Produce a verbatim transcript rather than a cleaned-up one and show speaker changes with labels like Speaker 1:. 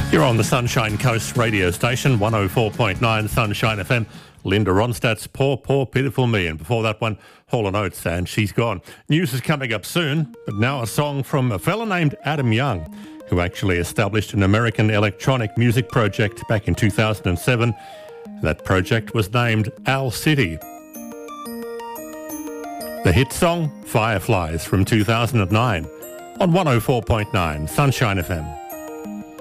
Speaker 1: You're on the Sunshine Coast radio station, one oh four point nine Sunshine F M. Linda Ronstadt's Poor, Poor, Pitiful Me. And before that one, Hall and Oates, and She's Gone. News is coming up soon, but now a song from a fella named Adam Young, who actually established an American electronic music project back in two thousand seven. That project was named Owl City. The hit song, Fireflies, from two thousand nine, on one oh four point nine Sunshine F M.